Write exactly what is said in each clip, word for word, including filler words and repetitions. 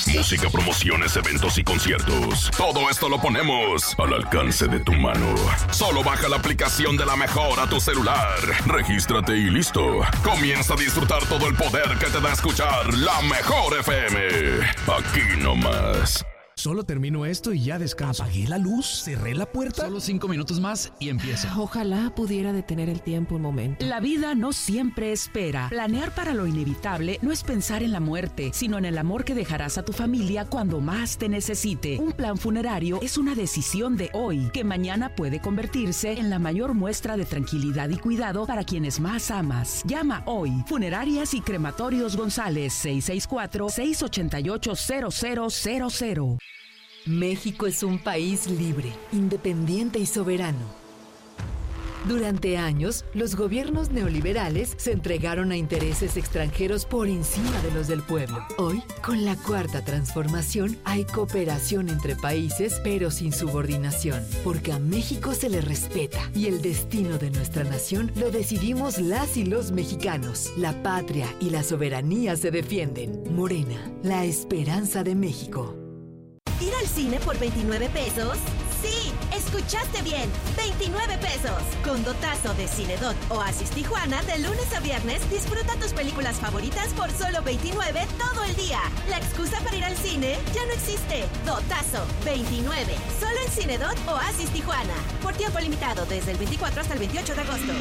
Música, promociones, eventos y conciertos. Todo esto lo ponemos al alcance de tu mano. Solo baja la aplicación de La Mejor a tu celular. Regístrate y listo. Comienza a disfrutar todo el poder que te da escuchar La Mejor F M. Aquí nomás. Solo termino esto y ya descanso. Apagué la luz, cerré la puerta. Solo cinco minutos más y empieza. Ojalá pudiera detener el tiempo un momento. La vida no siempre espera. Planear para lo inevitable no es pensar en la muerte, sino en el amor que dejarás a tu familia cuando más te necesite. Un plan funerario es una decisión de hoy, que mañana puede convertirse en la mayor muestra de tranquilidad y cuidado para quienes más amas. Llama hoy. Funerarias y Crematorios González, seis seis cuatro, seis ocho ocho, cero cero cero cero. México es un país libre, independiente y soberano. Durante años, los gobiernos neoliberales se entregaron a intereses extranjeros por encima de los del pueblo. Hoy, con la Cuarta Transformación, hay cooperación entre países, pero sin subordinación, porque a México se le respeta y el destino de nuestra nación lo decidimos las y los mexicanos. La patria y la soberanía se defienden. Morena, la esperanza de México. ¿Ir al cine por veintinueve pesos? ¡Sí! ¡Escuchaste bien! ¡veintinueve pesos! Con dotazo de Cinedot Oasis Tijuana, de lunes a viernes, disfruta tus películas favoritas por solo veintinueve todo el día. La excusa para ir al cine ya no existe. Dotazo, veintinueve. Solo en Cinedot Oasis Tijuana. Por tiempo limitado, desde el veinticuatro hasta el veintiocho de agosto.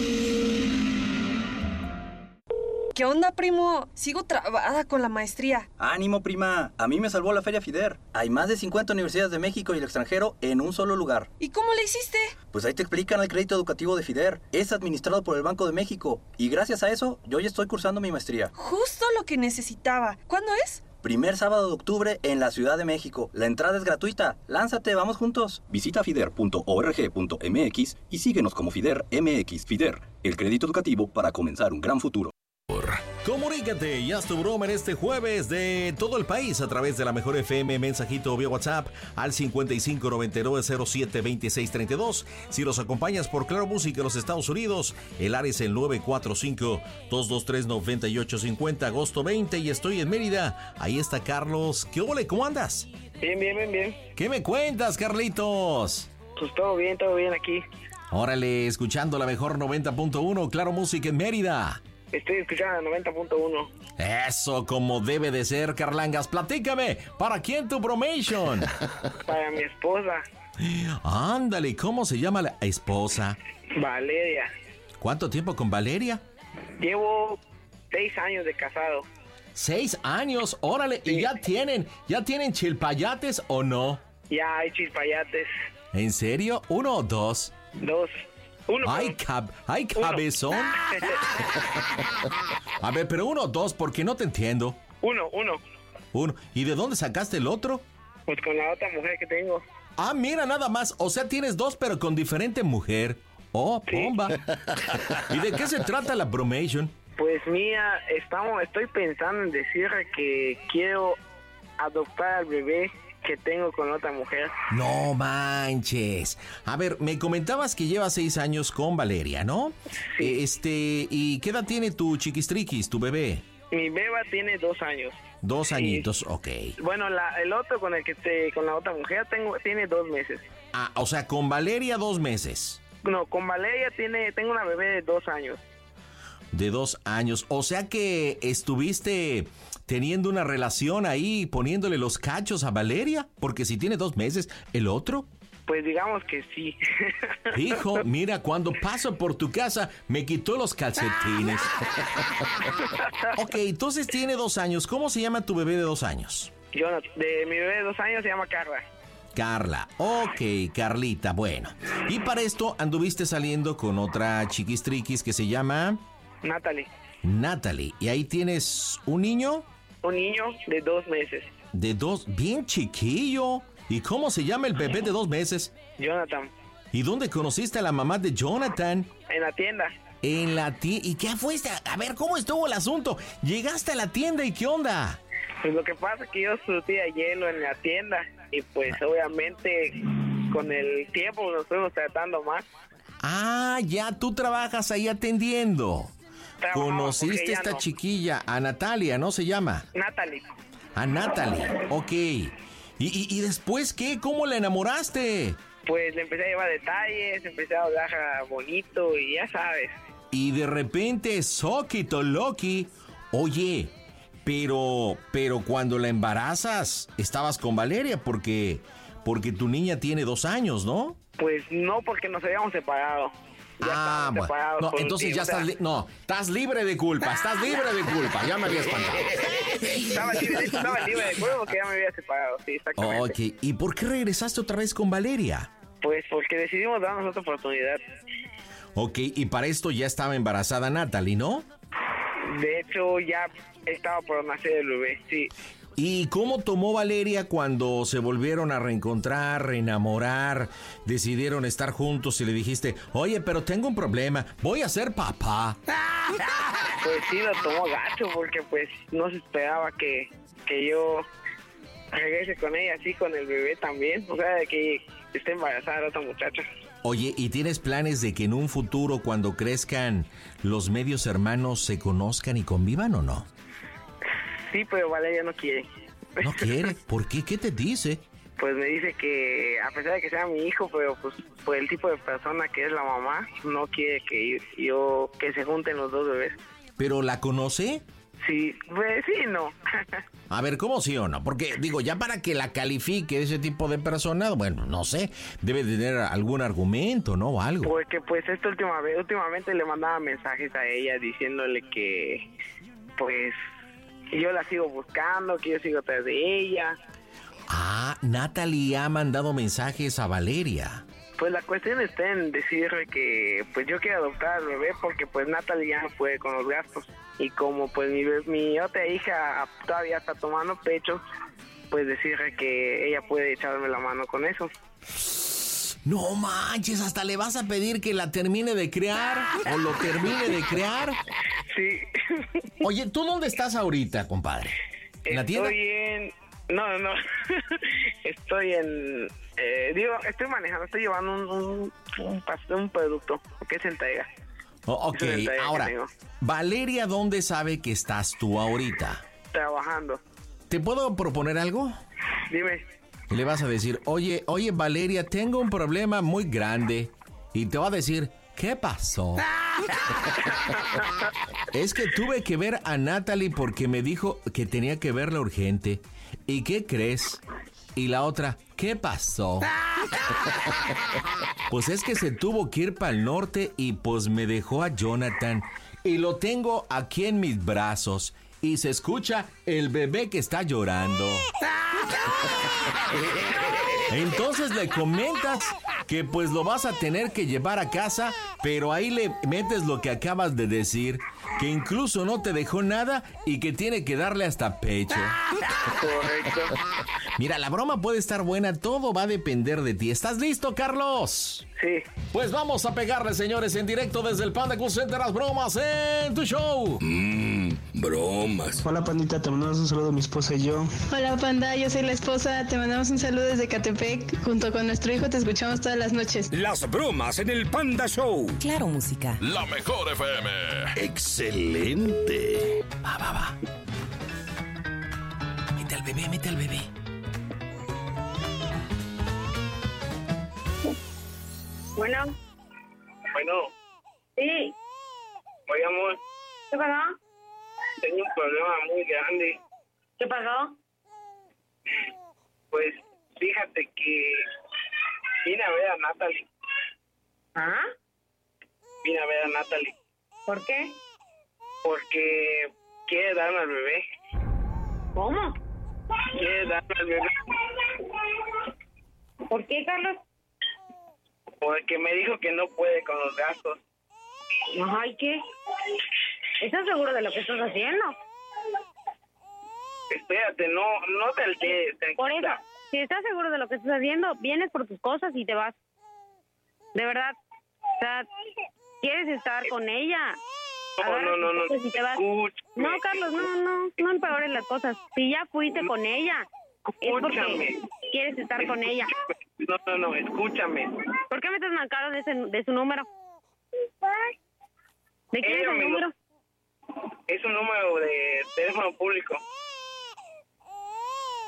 ¿Qué onda, primo? Sigo trabada con la maestría. ¡Ánimo, prima! A mí me salvó la Feria FIDER. Hay más de cincuenta universidades de México y el extranjero en un solo lugar. ¿Y cómo le hiciste? Pues ahí te explican el crédito educativo de FIDER. Es administrado por el Banco de México. Y gracias a eso, yo ya estoy cursando mi maestría. Justo lo que necesitaba. ¿Cuándo es? Primer sábado de octubre en la Ciudad de México. La entrada es gratuita. Lánzate, vamos juntos. Visita fider punto org punto m x y síguenos como FIDER M X. FIDER, el crédito educativo para comenzar un gran futuro. Comunícate y haz tu broma en este jueves de todo el país a través de La Mejor F M, mensajito vía WhatsApp al cincuenta y cinco noventa y nueve cero siete veintiséis treinta y dos. Si los acompañas por Claro Música en los Estados Unidos, el área es el nueve cuatro cinco, dos dos tres, nueve ocho cinco cero, agosto veinte, y estoy en Mérida. Ahí está Carlos. ¿Qué ole? ¿Cómo andas? Bien, bien, bien, bien. ¿Qué me cuentas, Carlitos? Pues todo bien, todo bien aquí. Órale, escuchando La Mejor noventa punto uno, Claro Música en Mérida. Estoy escuchando la noventa punto uno. Eso, como debe de ser, Carlangas. Platícame, ¿para quién tu bromation? Para mi esposa. Ándale, ¿cómo se llama la esposa? Valeria. ¿Cuánto tiempo con Valeria? Llevo seis años de casado. ¿Seis años? Órale, sí. ¿Y ya tienen, ya tienen chilpayates o no? Ya hay chilpayates. ¿En serio? ¿Uno o dos? Dos. Uno. ¡Ay, cab ay cabezón! A ver, pero uno o dos, porque no te entiendo. Uno, uno. Uno. ¿Y de dónde sacaste el otro? Pues con la otra mujer que tengo. Ah, mira, nada más. O sea, tienes dos, pero con diferente mujer. Oh, bomba. Sí. ¿Y de qué se trata la bromation? Pues mía, estamos, estoy pensando en decirle que quiero adoptar al bebé que tengo con otra mujer. No manches. A ver, me comentabas que llevas seis años con Valeria, ¿no? Sí. Este, ¿y qué edad tiene tu chiquistriquis, tu bebé? Mi beba tiene dos años. Dos sí. añitos, ok. Bueno, la, el otro con el que te, con la otra mujer tengo, tiene dos meses. Ah, o sea, con Valeria dos meses. No, con Valeria tiene, tengo una bebé de dos años. De dos años. O sea que estuviste teniendo una relación ahí, poniéndole los cachos a Valeria, porque si tiene dos meses, ¿el otro? Pues digamos que sí. Hijo, mira, cuando paso por tu casa, me quitó los calcetines. Ok, entonces tiene dos años. ¿Cómo se llama tu bebé de dos años? Yo, de mi bebé de dos años se llama Carla. Carla, ok, Carlita, bueno. Y para esto anduviste saliendo con otra chiquistriquis que se llama... Natalie. Natalie, ¿y ahí tienes un niño? Un niño de dos meses. De dos, bien chiquillo. ¿Y cómo se llama el bebé de dos meses? Jonathan. ¿Y dónde conociste a la mamá de Jonathan? En la tienda. En la tienda. ¿Y qué fuiste? A ver, ¿cómo estuvo el asunto? Llegaste a la tienda y ¿qué onda? Pues lo que pasa es que yo surtía hielo en la tienda y pues obviamente con el tiempo nos fuimos tratando más. Ah, ya tú trabajas ahí atendiendo. Conociste a esta no. chiquilla, a Natalia, ¿no se llama? Natalie. A Natalie, ok. ¿Y, y, y después qué? ¿Cómo la enamoraste? Pues le empecé a llevar detalles, empecé a hablar bonito y ya sabes. Y de repente, Soquito Loki. Oye, pero, pero cuando la embarazas, estabas con Valeria porque, porque tu niña tiene dos años, ¿no? Pues no, porque nos habíamos separado. Ya ah, bueno. No, entonces ya estás, li- no, estás libre de culpa, estás libre de culpa, ya me había espantado. estaba, libre, estaba libre de culpa porque ya me había separado, sí, exactamente. Ok, ¿y por qué regresaste otra vez con Valeria? Pues porque decidimos darnos otra oportunidad. Ok, y para esto ya estaba embarazada Natalie, ¿no? De hecho, ya estaba por nacer el bebé, sí. ¿Y cómo tomó Valeria cuando se volvieron a reencontrar, reenamorar, decidieron estar juntos y le dijiste, oye, pero tengo un problema, voy a ser papá? Pues sí, lo tomó gacho porque pues no se esperaba que, que yo regrese con ella así, con el bebé también, o sea, de que esté embarazada la otra muchacha. Oye, ¿y tienes planes de que en un futuro, cuando crezcan, los medios hermanos se conozcan y convivan o no? Sí, pero Valeria no quiere. ¿No quiere? ¿Por qué? ¿Qué te dice? Pues me dice que a pesar de que sea mi hijo, pero pues por el tipo de persona que es la mamá, no quiere que yo, que se junten los dos bebés. ¿Pero la conoce? Sí, pues sí, no. A ver, ¿cómo sí o no? Porque, digo, ya para que la califique ese tipo de persona, bueno, no sé, debe tener algún argumento, ¿no? O algo. Porque, pues, esta última vez, últimamente le mandaba mensajes a ella diciéndole que, pues, yo la sigo buscando, que yo sigo tras de ella. Ah, Natalie ha mandado mensajes a Valeria. Pues la cuestión está en decirle que, pues, yo quiero adoptar al bebé porque, pues, Natalie ya no puede con los gastos. Y como pues mi, mi otra hija todavía está tomando pecho, pues decirle que ella puede echarme la mano con eso. No manches, hasta le vas a pedir que la termine de crear o lo termine de crear. Sí. Oye, ¿tú dónde estás ahorita, compadre? ¿En la tienda? Estoy en... No, no, estoy en... Eh, digo, estoy manejando, estoy llevando un, un, un, un producto que se entrega. Oh, ok, ahora, Valeria, ¿dónde sabe que estás tú ahorita? Trabajando. ¿Te puedo proponer algo? Dime. Le vas a decir, oye, oye, Valeria, tengo un problema muy grande. Y te va a decir, ¿qué pasó? Es que tuve que ver a Natalie porque me dijo que tenía que verla urgente. ¿Y qué crees? Y la otra, ¿qué pasó? Pues es que se tuvo que ir para el norte y pues me dejó a Jonathan. Y lo tengo aquí en mis brazos. Y se escucha el bebé que está llorando. Entonces le comentas que pues lo vas a tener que llevar a casa, pero ahí le metes lo que acabas de decir, que incluso no te dejó nada y que tiene que darle hasta pecho. Correcto. Mira, la broma puede estar buena, todo va a depender de ti. ¿Estás listo, Carlos? Sí. Pues vamos a pegarle, señores, en directo desde el Panda Cool Center, las bromas en tu show. Mmm, bromas. Hola, pandita, te mandamos un saludo a mi esposa y yo. Hola, panda, yo soy la esposa, te mandamos un saludo desde Catepec. Junto con nuestro hijo te escuchamos todas las noches. Las bromas en el Panda Show. Claro, música. La mejor F M. Excelente. Va, va, va. Mete al bebé, mete al bebé. Bueno. Bueno. Sí. Oye, amor. ¿Qué pasó? Tengo un problema muy grande. ¿Qué pasó? Pues, fíjate que vine a ver a Natalie. ¿Ah? Vine a ver a Natalie. ¿Por qué? Porque quiere darme al bebé. ¿Cómo? Quiere darme al bebé. ¿Por qué, Carlos? Porque me dijo que no puede con los gastos. Ay, ¿qué? ¿Estás seguro de lo que estás haciendo? Espérate, no, no te alteres. Por eso, si estás seguro de lo que estás haciendo, vienes por tus cosas y te vas. De verdad. O sea, quieres estar con ella. No, no, no, no. Y te vas. No, Carlos, no, no, no empeores las cosas. Si ya fuiste no. con ella, es porque quieres estar escúchame. con ella. No, no, no, escúchame. ¿Por qué me estás marcando de, ese, de su número? ¿De quién es el número? Es un número de teléfono público.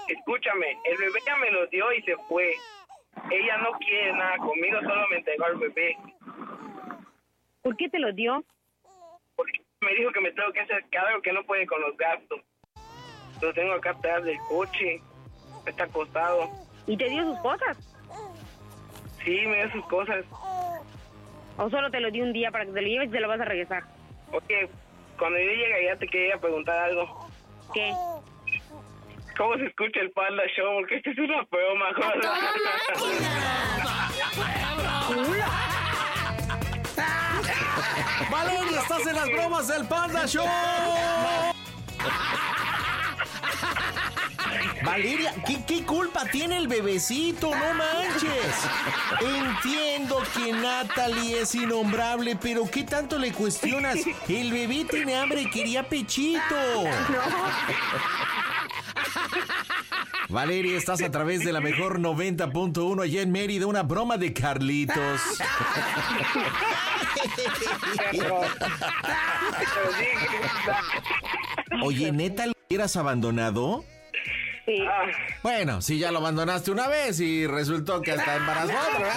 escúchame, el bebé ya me lo dio y se fue. Ella no quiere nada conmigo, solo me entregó al bebé. ¿Por qué te lo dio? Porque me dijo que me tengo que hacer cargo, que no puede con los gastos. Lo tengo acá atrás del coche, está acostado. ¿Y te dio sus cosas? Sí, me dio sus cosas. ¿O solo te lo dio un día para que te lo lleves y te lo vas a regresar? Oye, cuando yo llegue ya te quería preguntar algo. ¿Qué? ¿Cómo se escucha el Panda Show? Porque esto es una broma, Valeria, estás en las bromas del Panda Show. Valeria, ¿qué, ¿qué culpa tiene el bebecito? No manches. Entiendo que Natalie es innombrable, pero ¿qué tanto le cuestionas? El bebé tiene hambre y quería pechito. Valeria, estás a través de la mejor noventa punto uno allá en Mérida, una broma de Carlitos. Oye, ¿neta lo hubieras abandonado? Sí. Bueno, si ya lo abandonaste una vez y resultó que hasta embarazó.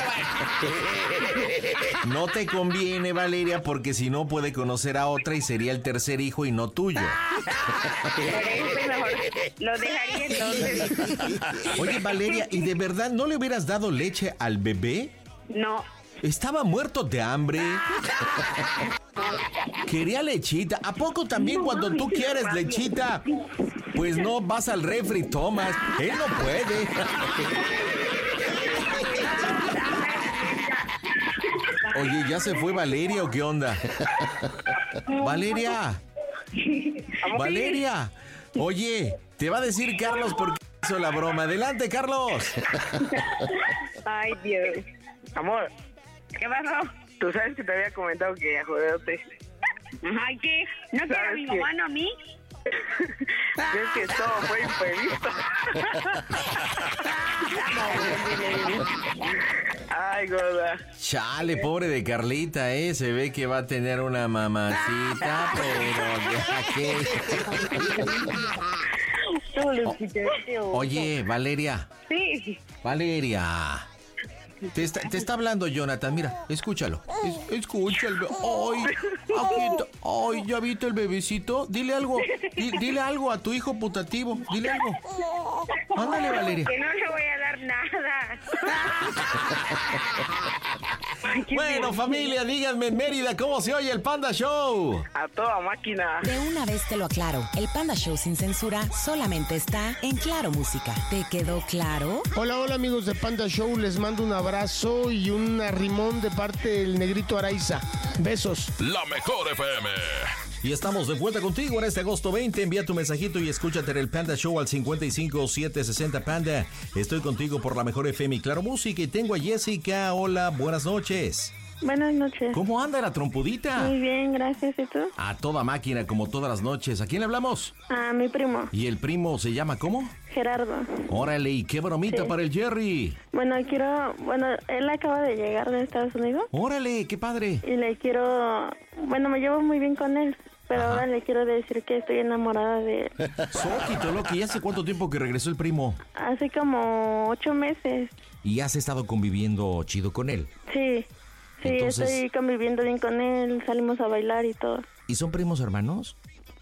No te conviene, Valeria, porque si no puede conocer a otra y sería el tercer hijo y no tuyo. Mejor lo dejaría entonces. Oye, Valeria, ¿y de verdad no le hubieras dado leche al bebé? No. Estaba muerto de hambre. Quería lechita. ¿A poco también cuando tú quieres lechita? Pues no, vas al refri, tomas. Él no puede. Oye, ¿ya se fue Valeria o qué onda? Valeria. Valeria. Oye, te va a decir Carlos por qué hizo la broma. Adelante, Carlos. Ay, Dios. Amor. ¿Qué pasó? Tú sabes que te había comentado que a joderse. Ay, ¿qué? ¿No quiere a mi mamá, no a mí? Es que todo fue imprevisto. Ay, gorda. Chale, pobre de Carlita, ¿eh? Se ve que va a tener una mamacita, pero ya que... O- Oye, Valeria. Sí. Valeria. Te está, te está hablando Jonathan, mira, escúchalo. Es, escúchalo. Ay, aquí está. Ay, ¿ya viste el bebecito? Dile algo. Di, dile algo a tu hijo putativo. Dile algo. Ándale, Valeria. Que no le voy a dar nada. Bueno, familia, díganme en Mérida cómo se oye el Panda Show. A toda máquina. De una vez te lo aclaro, el Panda Show sin censura solamente está en Claro Música. ¿Te quedó claro? Hola, hola amigos de Panda Show, les mando un abrazo y un arrimón de parte del Negrito Araiza. Besos. La mejor F M. Y estamos de vuelta contigo en este agosto veinte. Envía tu mensajito y escúchate en el Panda Show al cincuenta y cinco siete sesenta Panda. Estoy contigo por la mejor F M y Claro Música. Y tengo a Jessica. Hola, buenas noches. Buenas noches. ¿Cómo anda la trompudita? Muy bien, gracias. ¿Y tú? A toda máquina, como todas las noches. ¿A quién le hablamos? A mi primo. ¿Y el primo se llama cómo? Gerardo. Órale, ¿y qué bromita Sí. para el Jerry? Bueno, quiero... Bueno, él acaba de llegar de Estados Unidos. Órale, qué padre. Y le quiero... Bueno, me llevo muy bien con él. Pero ahora le quiero decir que estoy enamorada de él. Soquito, loco, ¿y hace cuánto tiempo que regresó el primo? Hace como ocho meses. ¿Y has estado conviviendo chido con él? Sí. Sí, Entonces- estoy conviviendo bien con él. Salimos a bailar y todo. ¿Y son primos hermanos?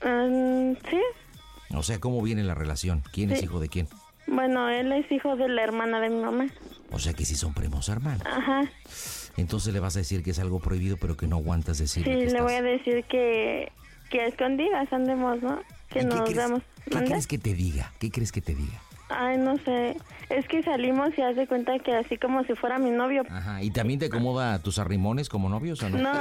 Mm, sí. O sea, ¿cómo viene la relación? ¿Quién es Sí. hijo de quién? Bueno, él es hijo de la hermana de mi mamá. O sea que sí son primos hermanos. Ajá. Entonces le vas a decir que es algo prohibido, pero que no aguantas Sí, decirle que le estás... voy a decir que, que a escondidas andemos, ¿no? Que ¿Y qué nos crees- damos. ¿Qué ¿Mande? crees que te diga? ¿Qué crees que te diga? Ay, no sé. Es que salimos y haz de cuenta que así como si fuera mi novio. Ajá, ¿y también te acomoda tus arrimones como novios o no? No.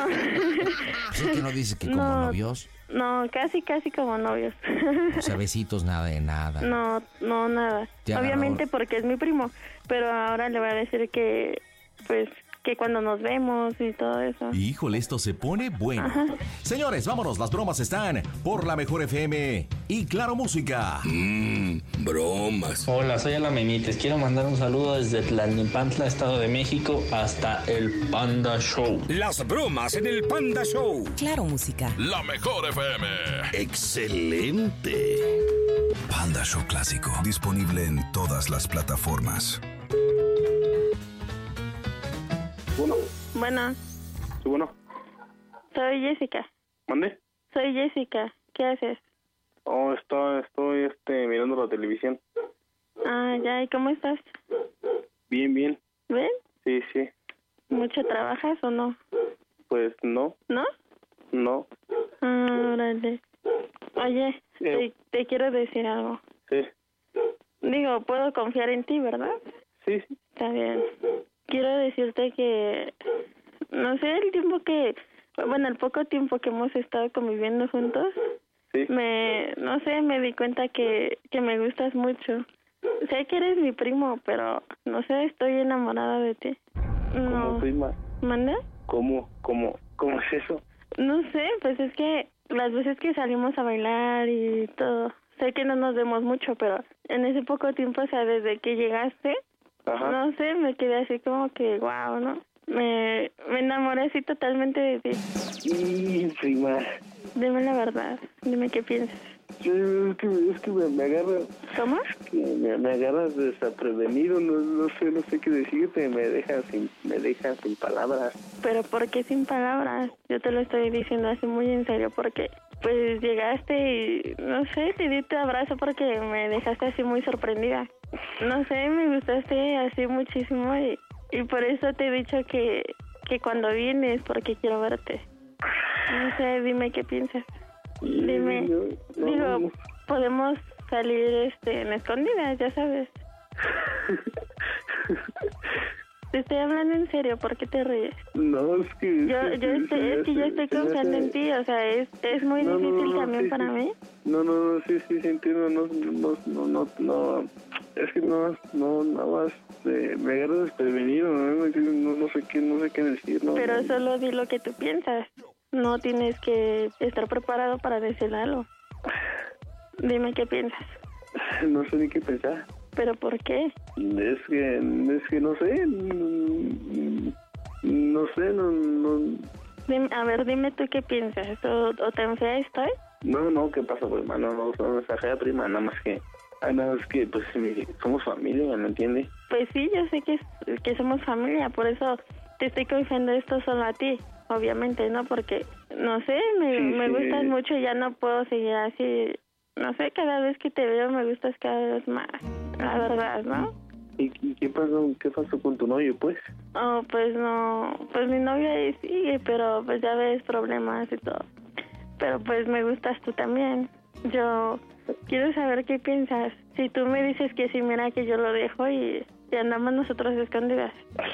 Pues es que no dices que como No. novios. No, casi, casi como novios. O sea, besitos, nada de nada. No, no, nada. Te agarró- Obviamente porque es mi primo, pero ahora le voy a decir que, pues, que cuando nos vemos y todo eso. Híjole, esto se pone bueno. Señores, vámonos, las bromas están por la mejor F M y Claro Música. Mmm, bromas. Hola, soy Alamenites. Quiero mandar un saludo desde Tlalnepantla, Estado de México, hasta el Panda Show. Las bromas en el Panda Show. Claro Música. La mejor F M. Excelente. Panda Show Clásico, disponible en todas las plataformas. Bueno. Bueno. Sí, bueno. Soy Jessica. ¿Mande? Soy Jessica. ¿Qué haces? Oh, estoy, estoy este, mirando la televisión. Ah, ya. ¿Y cómo estás? Bien, bien. ¿Bien? Sí, sí. ¿Mucho trabajas o no? Pues no. ¿No? No. Ah, órale. Oye, Sí. te, te quiero decir algo. Sí. Digo, puedo confiar en ti, ¿verdad? Sí, sí. Está bien. Quiero decirte que, no sé, el tiempo que, bueno, el poco tiempo que hemos estado conviviendo juntos, sí. me, no sé, me di cuenta que, que me gustas mucho. Sé que eres mi primo, pero, no sé, estoy enamorada de ti. ¿Cómo, No. prima? ¿Manda? ¿Cómo, cómo, cómo es eso? No sé, pues es que las veces que salimos a bailar y todo, sé que no nos vemos mucho, pero en ese poco tiempo, o sea, desde que llegaste, Ajá. no sé, me quedé así como que, wow, ¿no? Me, me enamoré así totalmente de ti. Sí, prima. Dime la verdad, dime qué piensas. Sí, es que, es que me, me agarra... ¿Cómo? Es que me, me agarras desaprevenido, no, no sé, no sé qué decirte, me dejas sin, me dejas sin palabras. Pero ¿por qué sin palabras? Yo te lo estoy diciendo así muy en serio, porque pues llegaste y, no sé, te di tu abrazo porque me dejaste así muy sorprendida. No sé, me gustaste así muchísimo y, y por eso te he dicho que, que cuando vienes, porque quiero verte. No sé, dime qué piensas. Dime, No, no, digo, no. podemos salir este en escondidas, ya sabes. Te estoy hablando en serio, ¿por qué te ríes? No, es que... Yo, es yo que- estoy, se es que yo me estoy hace- se me confiando hace- en ti, o sea, es, es muy No, no, difícil no, también sí, para sí. mí. No, no, no, sí, sí, sí, entiendo, no, no, no, no, no, es que no, no, nada más, eh, me agarras desprevenido, ¿no? No, no sé qué, no sé qué decir, ¿no? Pero no, solo di lo que tú piensas. No tienes que estar preparado para decir algo. Dime qué piensas. no sé ni qué pensar. ¿Pero por qué? Es que, es que no sé, mm, no sé, no, no, Dime- a ver, dime tú qué piensas. ¿O, o tan fea estoy? no, no, ¿qué pasa, prima? No, no, no, esa fea prima, nada más que, ah, nada más que, pues, mi- somos familia, ¿me entiendes? Pues sí, yo sé que, es- que somos familia, por eso te estoy confiando esto solo a ti. Obviamente, ¿no? Porque, no sé, me, Sí, me sí. gustas mucho y ya no puedo seguir así. No sé, cada vez que te veo me gustas cada vez más. La verdad, ¿no? ¿Y, y qué pasó, qué pasó con tu novio, pues? Oh, pues no, pues mi novio ahí sigue, pero pues ya ves problemas y todo. Pero pues me gustas tú también. Yo quiero saber qué piensas. Si tú me dices que sí, mira que yo lo dejo y, y andamos nosotros escondidas.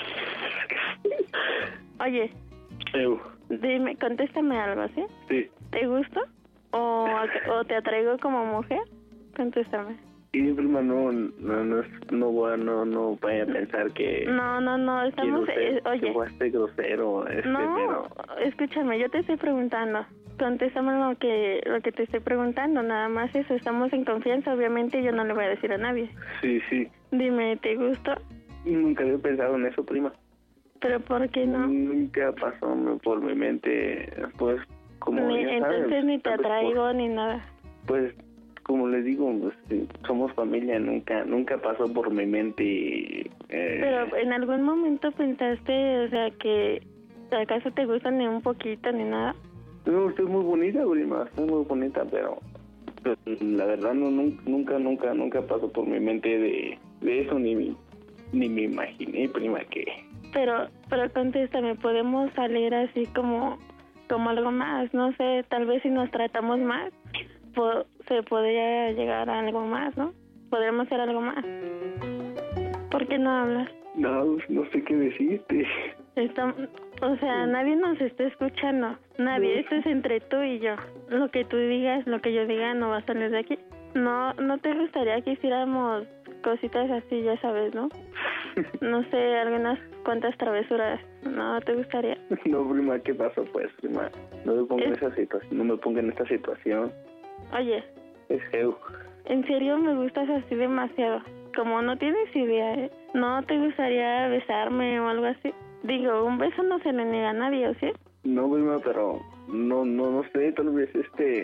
Oye, Eu, dime, contéstame algo, ¿sí? sí. ¿Te gusto? ¿O, o te atraigo como mujer? Contéstame. Y prima, no, no, no, no, voy a- no, no vaya a pensar que... No, no, no, estamos... quiero ser- eh, oye, que voy a ser grosero, este, no, pero... escúchame, yo te estoy preguntando. Contéstame lo que, lo que te estoy preguntando, nada más eso. Estamos en confianza, obviamente yo no le voy a decir a nadie. Sí, sí. Dime, ¿te gusto? Nunca había pensado en eso, prima. ¿Pero por qué no? Nunca pasó por mi mente, pues, como Ni- ya sabes, entonces ni te tanto por- atraigo ni nada. Pues, como les digo, pues, sí, somos familia, nunca nunca pasó por mi mente. Eh, Pero en algún momento pensaste, o sea, que acaso te gustan ni un poquito ni nada. no, usted es muy bonita, prima, usted es muy bonita, pero, pero la verdad no nun- nunca, nunca, nunca pasó por mi mente de, de eso, ni, mi- ni me imaginé, prima, que... Pero, pero contéstame, ¿podemos salir así como, como algo más? No sé, tal vez si nos tratamos más, po- se podría llegar a algo más, ¿no? Podríamos hacer algo más. ¿Por qué no hablas? No, no sé qué decirte. Está- o sea, nadie nos está escuchando. Nadie. Esto es entre tú y yo. Lo que tú digas, lo que yo diga, no va a salir de aquí. No, ¿no te gustaría que hiciéramos cositas así, ya sabes, no? No sé, algunas cuantas travesuras. ¿No te gustaría? No, prima, ¿qué pasó, pues, prima? No me ponga en esa situación, no me ponga en esta situación. Oye, Es eu. en serio me gustas así demasiado. Como no tienes idea, ¿eh? ¿No te gustaría besarme o algo así? Digo, un beso no se le niega a nadie, ¿o sí? No, prima, pero no, no, no sé, tal vez este,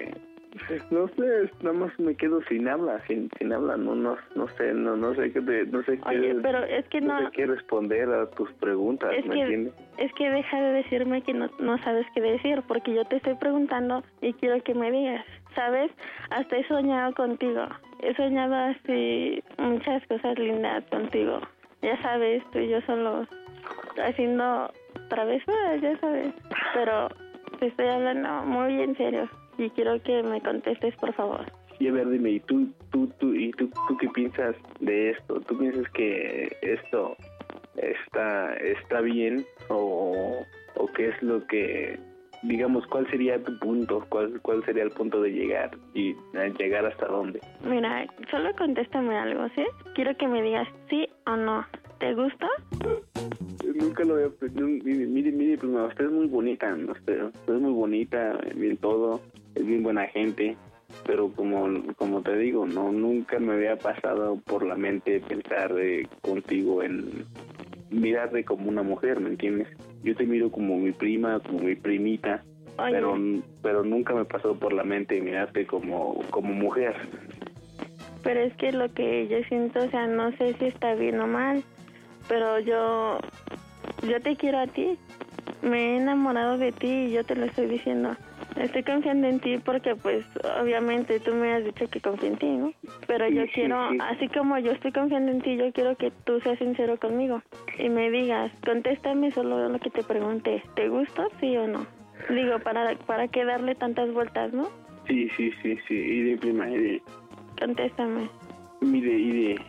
No sé, nada más me quedo sin habla, sin sin habla, no no no sé, no no sé qué te- no sé qué, Oye, pero es que no, no sé qué responder a tus preguntas, es ¿me que, entiendes? es que deja de decirme que no, no sabes qué decir, porque yo te estoy preguntando y quiero que me digas, ¿sabes? Hasta he soñado contigo, he soñado así muchas cosas lindas contigo, ya sabes, tú y yo solo haciendo travesuras, ya sabes, pero te estoy hablando muy en serio y quiero que me contestes, por favor. Y a ver, dime, ¿y tú, tú, tú, y tú, tú qué piensas de esto? ¿Tú piensas que esto está, está bien o, o qué es lo que, digamos, cuál sería tu punto? ¿Cuál, cuál sería el punto de llegar y eh, llegar hasta dónde? Mira, solo contéstame algo, ¿sí? Quiero que me digas sí o no. ¿Te gusta? Nunca lo había pensado. Mire, mire, mire, pues no, usted es muy bonita, ¿no? usted, usted es muy bonita, bien todo, es bien buena gente, pero como como te digo, no nunca me había pasado por la mente pensar eh, contigo en mirarte como una mujer, ¿me entiendes? Yo te miro como mi prima, como mi primita, Oye. pero pero nunca me pasó por la mente mirarte como como mujer. Pero es que lo que yo siento, o sea, no sé si está bien o mal, pero yo yo te quiero a ti. Me he enamorado de ti y yo te lo estoy diciendo. Estoy confiando en ti porque, pues, obviamente tú me has dicho que confío en ti, ¿no? Pero Sí, yo sí, quiero, sí. así como yo estoy confiando en ti, yo quiero que tú seas sincero conmigo y me digas, contéstame solo lo que te pregunté. ¿Te gusta, sí o no? Digo, para para qué darle tantas vueltas, ¿no? Sí, sí, sí, sí. Y de prima, y de, Contéstame. mire, y de,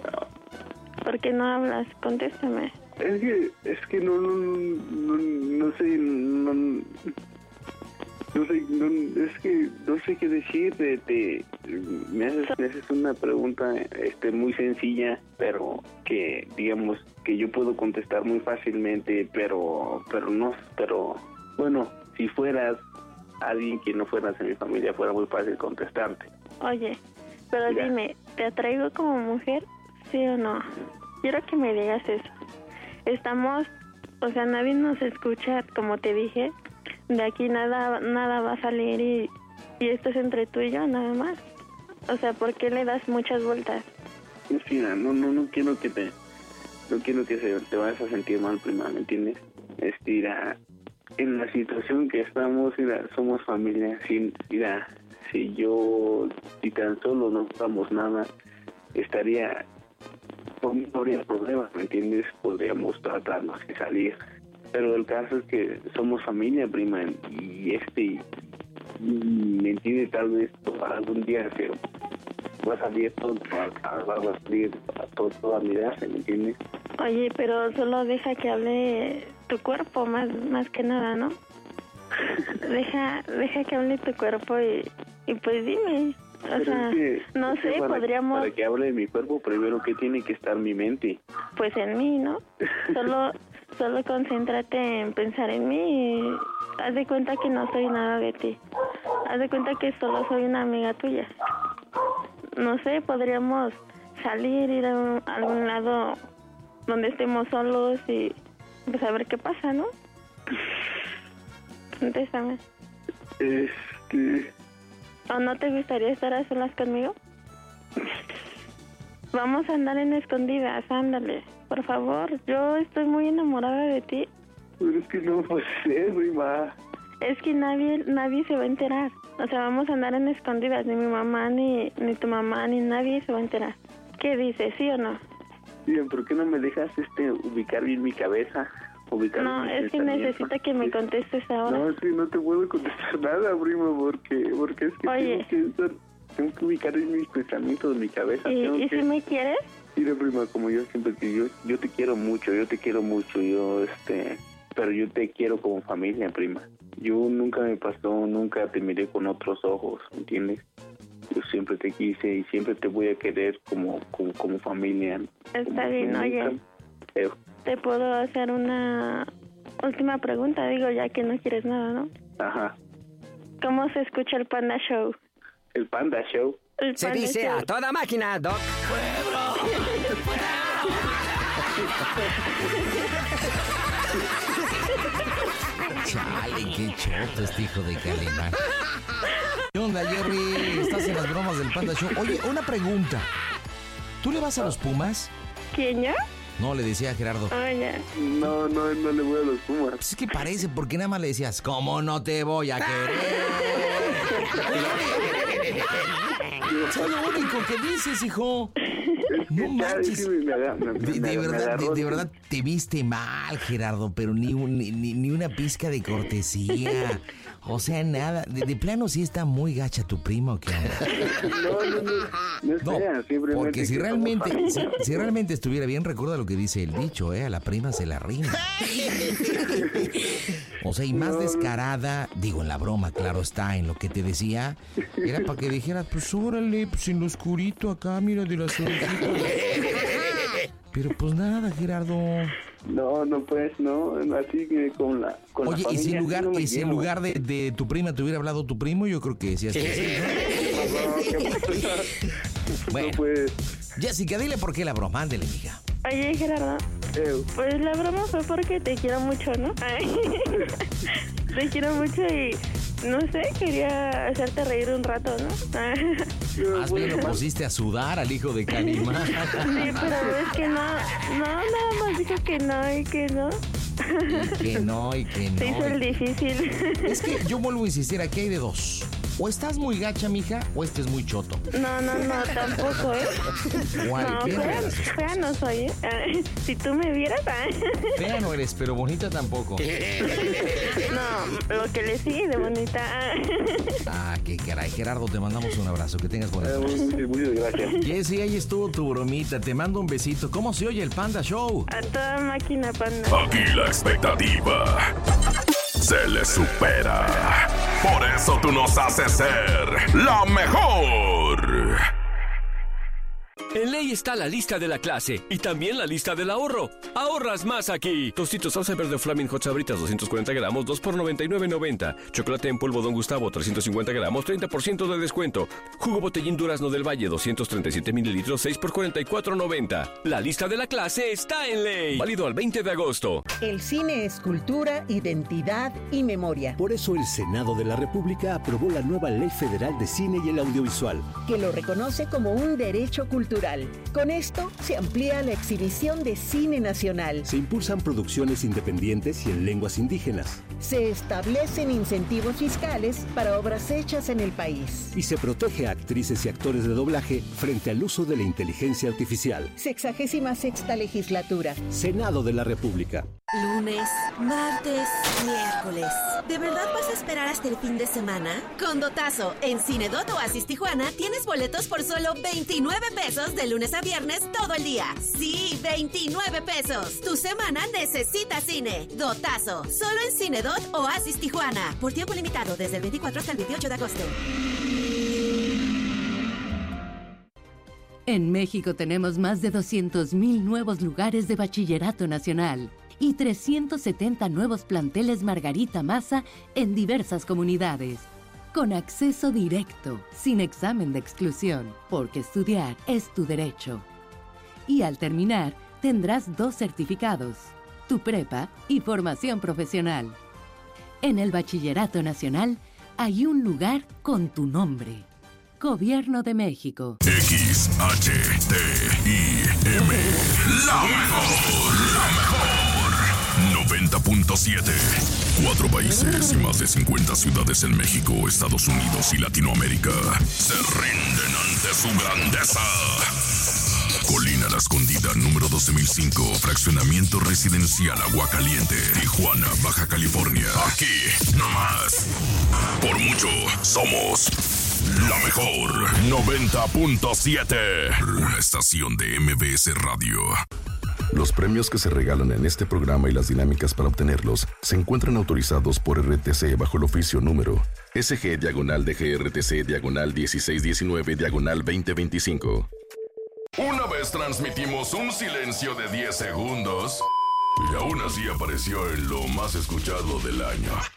¿Por qué no hablas? Contéstame. Es que, es que no, no, no, no sé, no, no sé, no, es que no sé qué decir, te, te- me haces, me haces una pregunta, este, muy sencilla, pero que, digamos, que yo puedo contestar muy fácilmente, pero, pero no, pero, bueno, si fueras alguien que no fueras de mi familia, fuera muy fácil contestarte. Oye, pero Mira. dime, ¿te atraigo como mujer? ¿Sí o no? Quiero que me digas eso. Estamos, o sea, nadie nos escucha, como te dije. De aquí nada nada va a salir y, y esto es entre tú y yo, nada más. O sea, ¿por qué le das muchas vueltas? Es que, mira, no, no, no quiero que te, no quiero que se, te vayas a sentir mal, prima, ¿me entiendes? Este, mira, en la situación que estamos, mira, somos familia, sin, mira, si yo, si tan solo no hagamos nada, estaría, por mí no habría problema, ¿me entiendes? Podríamos tratarnos y salir. Pero el caso es que somos familia, prima, y este, mm, ¿me entiendes? Tal vez algún día que va a salir todo, va a salir todo, toda mi edad, ¿me entiendes? Oye, pero solo deja que hable tu cuerpo, más más que nada, ¿no? Deja deja que hable tu cuerpo y, y pues dime. O Pero sea, es que- no es que sé, para- podríamos, Para que hable de mi cuerpo, primero que tiene que estar mi mente. pues en mí, ¿no? Solo solo concéntrate en pensar en mí y haz de cuenta que no soy nada de ti. Haz de cuenta que solo soy una amiga tuya. No sé, podríamos salir, ir a, un- a algún lado donde estemos solos y pues a ver qué pasa, ¿no? Contéstame. Este... ¿O no te gustaría estar a solas conmigo? Vamos a andar en escondidas, ándale. Por favor, yo estoy muy enamorada de ti. Pero es que no puede ser, prima. Es que nadie nadie se va a enterar. O sea, vamos a andar en escondidas. Ni mi mamá, ni, ni tu mamá, ni nadie se va a enterar. ¿Qué dices, sí o no? Bien, ¿por qué no me dejas este ubicar bien mi cabeza? Ubicar No, mis es que pensamientos? necesito que me contestes ahora. No, es que no te puedo contestar nada, prima, porque, porque es que Oye. tengo que estar- tengo que ubicar bien mis pensamientos, mi cabeza. ¿Y, tengo y que... si me quieres? Mira, prima, como yo siempre que yo, yo te quiero mucho, yo te quiero mucho, yo, este, pero yo te quiero como familia, prima. Yo nunca me pasó, nunca te miré con otros ojos, ¿entiendes? Yo siempre te quise y siempre te voy a querer como, como, como familia. Está Como bien, nunca- oye. Pero, Te puedo hacer una última pregunta, digo, ya que no quieres nada, ¿no? ajá, ¿Cómo se escucha el Panda Show? el Panda Show. El Se Panda dice Show. a toda máquina, Doc. Chale, qué choto este hijo de Calimán. ¿Qué onda, Jerry? Estás en las bromas del Panda Show. Oye, una pregunta. ¿Tú le vas a los Pumas? ¿Quién, yo? No, le decía a Gerardo. Ah, ya. No, no, no le voy a los Pumas. Pues es que parece, porque nada más le decías, ¿cómo no te voy a querer? Es lo único que dices, hijo. No manches. De, de verdad, de, de verdad te viste mal, Gerardo, pero ni, un, ni, ni una pizca de cortesía. O sea, nada. De, de plano sí está muy gacha tu primo, ¿qué onda? No, no, no. No, es No, fea, simplemente porque si que realmente, somos si, si realmente estuviera bien, recuerda lo que dice el dicho, ¿eh? A la prima se la rima. O sea, y más No, descarada, digo, en la broma, claro está, en lo que te decía, era para que dijeras, pues órale, pues en lo oscurito acá, mira de las orejitas. Pero pues nada, Gerardo. No, no pues, no, así que con la con Oye, la y si en lugar, no me y si en llevo. lugar de, de tu prima te hubiera hablado tu primo, yo creo que decías que sí, ¿no? Bueno, pues. Jessica, dile por qué la broma, ándele, mija. Oye, Gerardo, pues la broma fue porque te quiero mucho, ¿no? Ay, te quiero mucho y, no sé, quería hacerte reír un rato, ¿no? Más bien lo pusiste a sudar al hijo de Calimán. Sí, pero es que no, no, nada más dijo que no y que no. Y que no, y que no. Se hizo el difícil. Es que yo vuelvo a insistir, aquí hay de dos. O estás muy gacha, mija, o este es muy choto. No, no, no, tampoco, ¿eh? Cualquiera No, de fea, las dos. fea no soy, ¿eh? Ay, si tú me vieras, ay. Fea no eres, pero bonita tampoco. No, lo que le sigue de bonita. Ah, qué caray. Gerardo, te mandamos un abrazo. Que tengas buenas noches. Eh, Muchas gracias. Jessy, ahí estuvo tu bromita. Te mando un besito. ¿Cómo se oye el Panda Show? A toda máquina, Panda. Aquí la expectativa se le supera. Por eso tú nos haces ser la mejor. En Ley está la lista de la clase y también la lista del ahorro. Ahorras más aquí. Tostitos salsa verde Flaming Hot Sabritas doscientos cuarenta gramos, dos por noventa y nueve noventa. Chocolate en polvo Don Gustavo trescientos cincuenta gramos, treinta por ciento de descuento. Jugo Botellín Durazno del Valle doscientos treinta y siete mililitros, seis por cuarenta y cuatro noventa. La lista de la clase está en Ley. Válido al veinte de agosto. El cine es cultura, identidad y memoria. Por eso el Senado de la República aprobó la nueva Ley Federal de Cine y el Audiovisual, que lo reconoce como un derecho cultural. Con esto se amplía la exhibición de cine nacional. Se impulsan producciones independientes y en lenguas indígenas. Se establecen incentivos fiscales para obras hechas en el país. Y se protege a actrices y actores de doblaje frente al uso de la inteligencia artificial. Sexagésima sexta legislatura. Senado de la República. Lunes, martes, miércoles. ¿De verdad vas a esperar hasta el fin de semana? Con Dotazo, en Cinedot Oasis Tijuana tienes boletos por solo veintinueve pesos de lunes a viernes todo el día. Sí, veintinueve pesos. Tu semana necesita cine. Dotazo, solo en Cinedot Oasis Tijuana. Por tiempo limitado, desde el veinticuatro hasta el veintiocho de agosto. En México tenemos más de doscientos mil nuevos lugares de bachillerato nacional y trescientos setenta nuevos planteles Margarita Maza en diversas comunidades. Con acceso directo, sin examen de exclusión, porque estudiar es tu derecho. Y al terminar, tendrás dos certificados, tu prepa y formación profesional. En el Bachillerato Nacional hay un lugar con tu nombre. Gobierno de México. X H T I M. La mejor. La mejor. noventa punto siete. Cuatro países y más de cincuenta ciudades en México, Estados Unidos y Latinoamérica se rinden ante su grandeza. Colina La Escondida, número doce mil cinco, fraccionamiento residencial Aguacaliente, Tijuana, Baja California. Aquí, nomás. Por mucho, somos la mejor. noventa punto siete. Una estación de M B S Radio. Los premios que se regalan en este programa y las dinámicas para obtenerlos se encuentran autorizados por R T C bajo el oficio número S G diagonal D G R T C diagonal dieciséis diecinueve diagonal veinte veinticinco. Una vez transmitimos un silencio de diez segundos y aún así apareció en lo más escuchado del año.